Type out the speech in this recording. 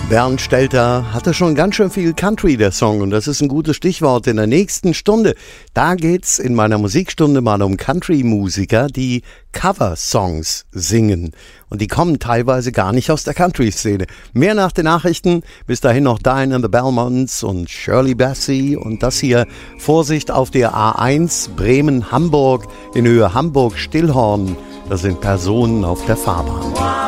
Bernd Stelter hatte schon ganz schön viel Country, der Song, und das ist ein gutes Stichwort in der nächsten Stunde. Da geht's in meiner Musikstunde mal um Country-Musiker, die Cover-Songs singen. Und die kommen teilweise gar nicht aus der Country-Szene. Mehr nach den Nachrichten. Bis dahin noch Diane and the Belmonts und Shirley Bassey. Und das hier, Vorsicht auf der A1 Bremen-Hamburg in Höhe Hamburg-Stillhorn. Da sind Personen auf der Fahrbahn.